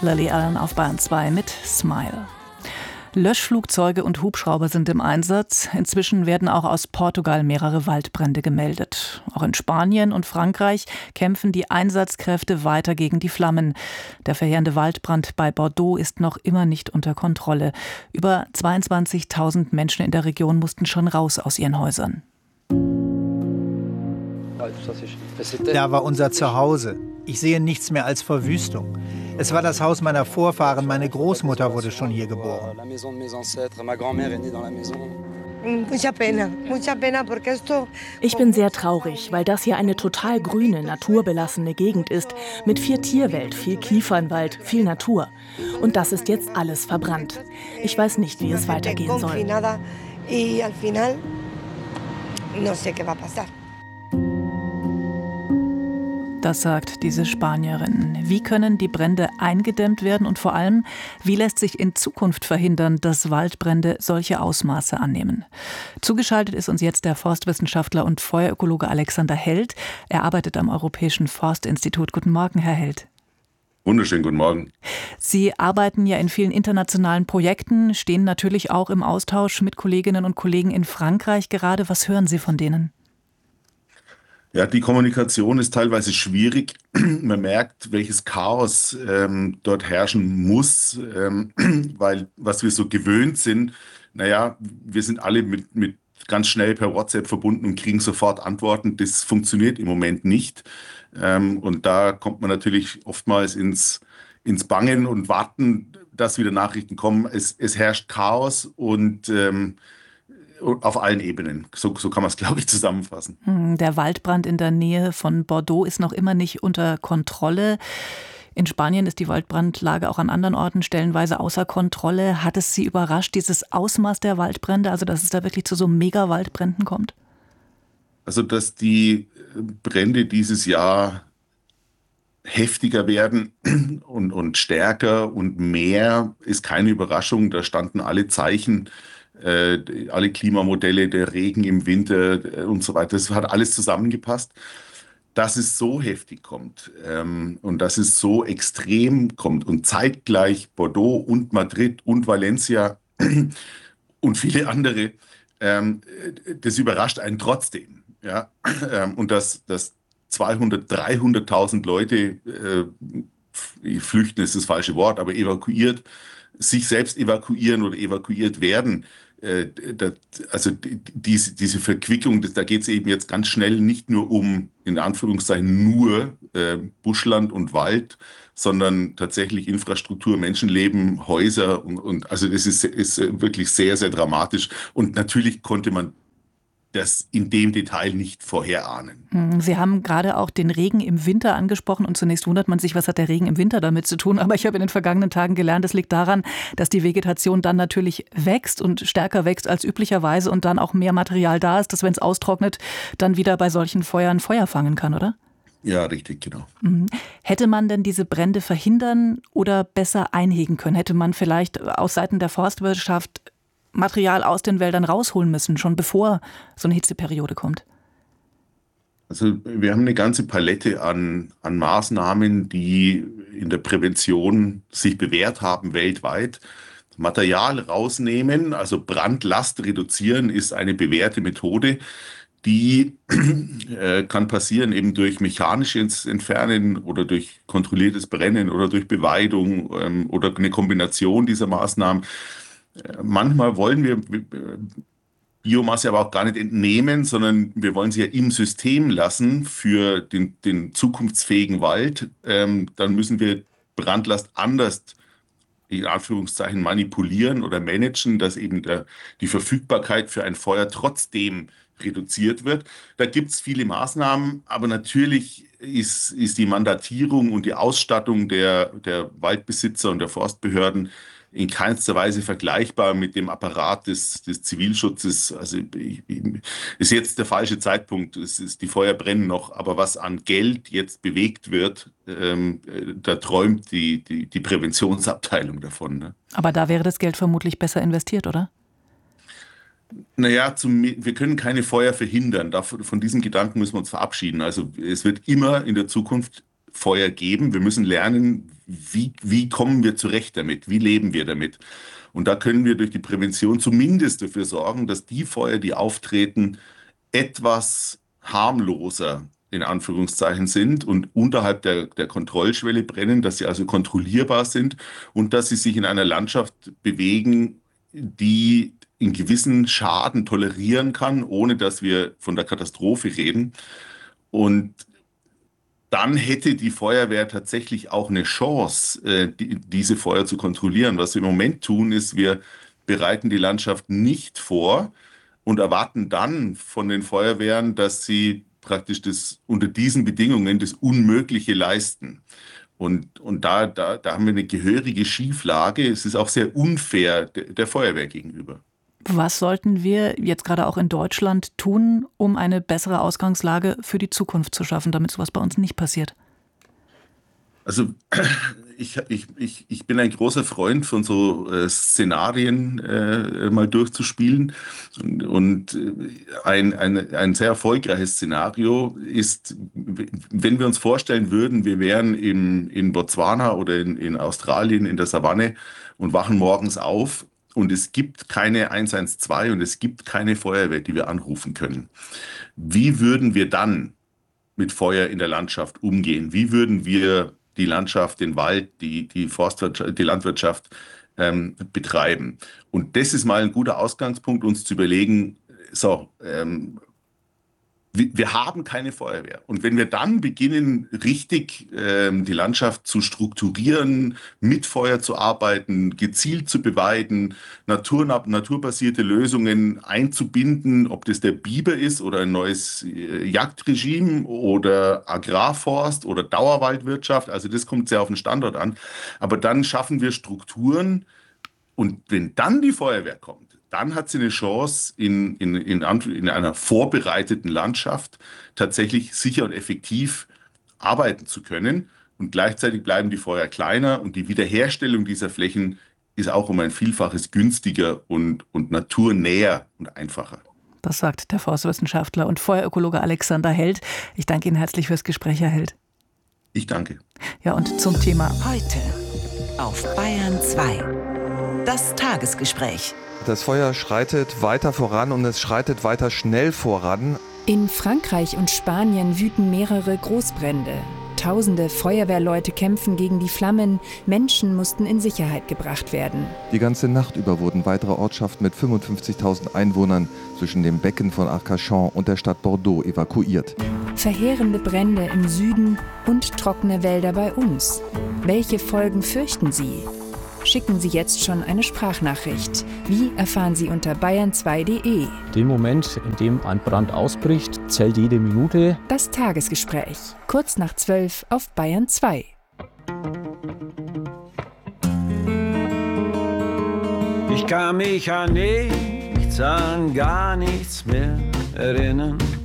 Lily Allen auf Bayern 2 mit Smile. Löschflugzeuge und Hubschrauber sind im Einsatz. Inzwischen werden auch aus Portugal mehrere Waldbrände gemeldet. Auch in Spanien und Frankreich kämpfen die Einsatzkräfte weiter gegen die Flammen. Der verheerende Waldbrand bei Bordeaux ist noch immer nicht unter Kontrolle. Über 22.000 Menschen in der Region mussten schon raus aus ihren Häusern. Da war unser Zuhause. Ich sehe nichts mehr als Verwüstung. Es war das Haus meiner Vorfahren. Meine Großmutter wurde schon hier geboren. Ich bin sehr traurig, weil das hier eine total grüne, naturbelassene Gegend ist. Mit viel Tierwelt, viel Kiefernwald, viel Natur. Und das ist jetzt alles verbrannt. Ich weiß nicht, wie es weitergehen soll. Das sagt diese Spanierin. Wie können die Brände eingedämmt werden und vor allem, wie lässt sich in Zukunft verhindern, dass Waldbrände solche Ausmaße annehmen? Zugeschaltet ist uns jetzt der Forstwissenschaftler und Feuerökologe Alexander Held. Er arbeitet am Europäischen Forstinstitut. Guten Morgen, Herr Held. Wunderschönen guten Morgen. Sie arbeiten ja in vielen internationalen Projekten, stehen natürlich auch im Austausch mit Kolleginnen und Kollegen in Frankreich gerade. Was hören Sie von denen? Ja, die Kommunikation ist teilweise schwierig. Man merkt, welches Chaos dort herrschen muss, weil was wir so gewöhnt sind, wir sind alle mit ganz schnell per WhatsApp verbunden und kriegen sofort Antworten. Das funktioniert im Moment nicht. Und da kommt man natürlich oftmals ins Bangen und Warten, dass wieder Nachrichten kommen. Es herrscht Chaos und auf allen Ebenen. So kann man es, glaube ich, zusammenfassen. Der Waldbrand in der Nähe von Bordeaux ist noch immer nicht unter Kontrolle. In Spanien ist die Waldbrandlage auch an anderen Orten stellenweise außer Kontrolle. Hat es Sie überrascht, dieses Ausmaß der Waldbrände, also dass es da wirklich zu so Mega-Waldbränden kommt? Also, dass die Brände dieses Jahr heftiger werden und stärker und mehr, ist keine Überraschung. Da standen alle Zeichen, alle Klimamodelle, der Regen im Winter und so weiter. Das hat alles zusammengepasst. Dass es so heftig kommt und dass es so extrem kommt und zeitgleich Bordeaux und Madrid und Valencia und viele andere, das überrascht einen trotzdem. Ja? Und dass 300.000 Leute flüchten ist das falsche Wort, aber evakuiert, sich selbst evakuieren oder evakuiert werden. Also diese Verquicklung, da geht es eben jetzt ganz schnell nicht nur um, in Anführungszeichen, nur Buschland und Wald, sondern tatsächlich Infrastruktur, Menschenleben, Häuser und also das ist wirklich sehr, sehr dramatisch. Und natürlich konnte man das in dem Detail nicht vorherahnen. Sie haben gerade auch den Regen im Winter angesprochen und zunächst wundert man sich, was hat der Regen im Winter damit zu tun? Aber ich habe in den vergangenen Tagen gelernt, es liegt daran, dass die Vegetation dann natürlich wächst und stärker wächst als üblicherweise und dann auch mehr Material da ist, dass wenn es austrocknet, dann wieder bei solchen Feuern Feuer fangen kann, oder? Ja, richtig, genau. Hätte man denn diese Brände verhindern oder besser einhegen können? Hätte man vielleicht aus Seiten der Forstwirtschaft Material aus den Wäldern rausholen müssen, schon bevor so eine Hitzeperiode kommt? Also wir haben eine ganze Palette an Maßnahmen, die in der Prävention sich bewährt haben weltweit. Material rausnehmen, also Brandlast reduzieren, ist eine bewährte Methode. Die kann passieren eben durch mechanisches Entfernen oder durch kontrolliertes Brennen oder durch Beweidung oder eine Kombination dieser Maßnahmen. Manchmal wollen wir Biomasse aber auch gar nicht entnehmen, sondern wir wollen sie ja im System lassen für den zukunftsfähigen Wald. Dann müssen wir Brandlast anders, in Anführungszeichen, manipulieren oder managen, dass eben die Verfügbarkeit für ein Feuer trotzdem reduziert wird. Da gibt es viele Maßnahmen, aber natürlich ist die Mandatierung und die Ausstattung der Waldbesitzer und der Forstbehörden in keinster Weise vergleichbar mit dem Apparat des Zivilschutzes. Also ist jetzt der falsche Zeitpunkt. Die Feuer brennen noch, aber was an Geld jetzt bewegt wird, da träumt die Präventionsabteilung davon. Ne? Aber da wäre das Geld vermutlich besser investiert, oder? Naja, wir können keine Feuer verhindern. Von diesem Gedanken müssen wir uns verabschieden. Also es wird immer in der Zukunft Feuer geben. Wir müssen lernen, wie kommen wir zurecht damit, wie leben wir damit. Und da können wir durch die Prävention zumindest dafür sorgen, dass die Feuer, die auftreten, etwas harmloser in Anführungszeichen sind und unterhalb der Kontrollschwelle brennen, dass sie also kontrollierbar sind und dass sie sich in einer Landschaft bewegen, die einen gewissen Schaden tolerieren kann, ohne dass wir von der Katastrophe reden. Und dann hätte die Feuerwehr tatsächlich auch eine Chance, diese Feuer zu kontrollieren. Was wir im Moment tun, ist, wir bereiten die Landschaft nicht vor und erwarten dann von den Feuerwehren, dass sie praktisch unter diesen Bedingungen das Unmögliche leisten. Und da haben wir eine gehörige Schieflage. Es ist auch sehr unfair der Feuerwehr gegenüber. Was sollten wir jetzt gerade auch in Deutschland tun, um eine bessere Ausgangslage für die Zukunft zu schaffen, damit sowas bei uns nicht passiert? Also ich bin ein großer Freund von so Szenarien mal durchzuspielen. Und ein sehr erfolgreiches Szenario ist, wenn wir uns vorstellen würden, wir wären in Botswana oder in Australien in der Savanne und wachen morgens auf. Und es gibt keine 112 und es gibt keine Feuerwehr, die wir anrufen können. Wie würden wir dann mit Feuer in der Landschaft umgehen? Wie würden wir die Landschaft, den Wald, die Forstwirtschaft, die Landwirtschaft betreiben? Und das ist mal ein guter Ausgangspunkt, uns zu überlegen, wir haben keine Feuerwehr. Und wenn wir dann beginnen, richtig die Landschaft zu strukturieren, mit Feuer zu arbeiten, gezielt zu beweiden, naturbasierte Lösungen einzubinden, ob das der Biber ist oder ein neues Jagdregime oder Agrarforst oder Dauerwaldwirtschaft, also das kommt sehr auf den Standort an. Aber dann schaffen wir Strukturen und wenn dann die Feuerwehr kommt, dann hat sie eine Chance, in einer vorbereiteten Landschaft tatsächlich sicher und effektiv arbeiten zu können. Und gleichzeitig bleiben die Feuer kleiner und die Wiederherstellung dieser Flächen ist auch um ein Vielfaches günstiger und naturnäher und einfacher. Das sagt der Forstwissenschaftler und Feuerökologe Alexander Held. Ich danke Ihnen herzlich fürs Gespräch, Herr Held. Ich danke. Ja, und zum Thema heute auf Bayern 2. Das Tagesgespräch. Das Feuer schreitet weiter voran und es schreitet weiter schnell voran. In Frankreich und Spanien wüten mehrere Großbrände. Tausende Feuerwehrleute kämpfen gegen die Flammen. Menschen mussten in Sicherheit gebracht werden. Die ganze Nacht über wurden weitere Ortschaften mit 55.000 Einwohnern zwischen dem Becken von Arcachon und der Stadt Bordeaux evakuiert. Verheerende Brände im Süden und trockene Wälder bei uns. Welche Folgen fürchten Sie? Schicken Sie jetzt schon eine Sprachnachricht. Wie erfahren Sie unter bayern2.de. Den Moment, in dem ein Brand ausbricht, zählt jede Minute. Das Tagesgespräch. Kurz nach 12 auf Bayern 2. Ich kann mich an nichts, an gar nichts mehr erinnern.